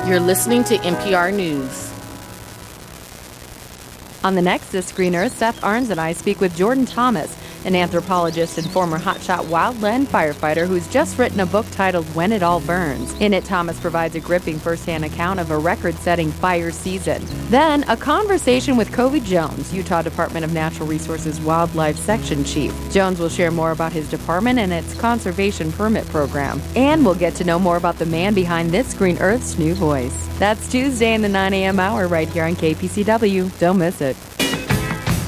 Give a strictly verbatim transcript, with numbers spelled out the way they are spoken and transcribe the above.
You're listening to N P R News. On the next This Green Earth, Seth Arns and I speak with Jordan Thomas, an anthropologist and former hotshot wildland firefighter who's just written a book titled When It All Burns. In it, Thomas provides a gripping firsthand account of a record-setting fire season. Then, a conversation with Covey Jones, Utah Department of Natural Resources Wildlife Section Chief. Jones will share more about his department and its conservation permit program. And we'll get to know more about the man behind This Green Earth's new voice. That's Tuesday in the nine a.m. hour right here on K P C W. Don't miss it.